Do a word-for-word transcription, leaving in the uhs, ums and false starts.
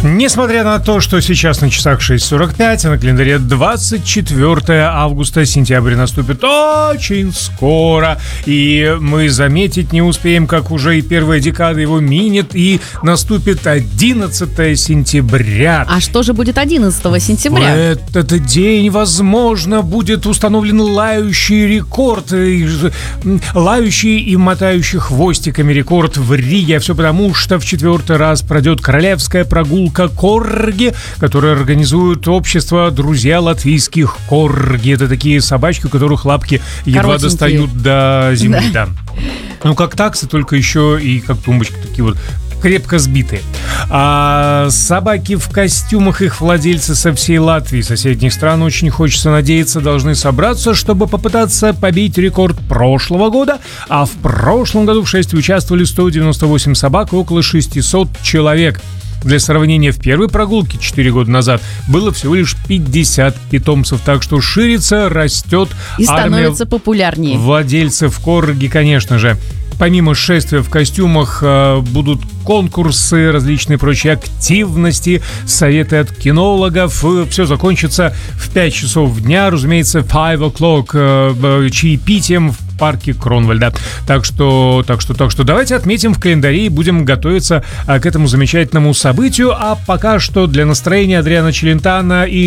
Несмотря на то, что сейчас на часах шесть сорок пять, а на календаре двадцать четвёртое августа, сентябрь наступит очень скоро. И мы заметить не успеем, как уже и первая декада его минет, и наступит одиннадцатое сентября. А что же будет одиннадцатого сентября? В этот день, возможно, будет установлен лающий рекорд. Лающий и мотающий хвостиками рекорд в Риге. Все потому, что в четвертый раз пройдет королевская прогулка корги, которые организуют общество «Друзья латвийских корги». Это такие собачки, у которых лапки едва достают до земли. Да. Да. Ну, как таксы, только еще и как тумбочки такие вот крепко сбитые. А собаки в костюмах, их владельцы со всей Латвии и соседних стран, очень хочется надеяться, должны собраться, чтобы попытаться побить рекорд прошлого года. А в прошлом году в шествии участвовали сто девяносто восемь собак и около шестьсот человек. Для сравнения, в первой прогулке четыре года назад было всего лишь пятьдесят питомцев, так что ширится, растет и становится популярнее владельцев корги, конечно же. Помимо шествия в костюмах э, будут конкурсы, различные прочие активности, советы от кинологов. Все закончится в пять часов дня, разумеется, five o'clock, э, чаепитием в парке Кронвальда. Так что, так что, так что давайте отметим в календаре и будем готовиться э, к этому замечательному событию. А пока что для настроения Адриано Челентано и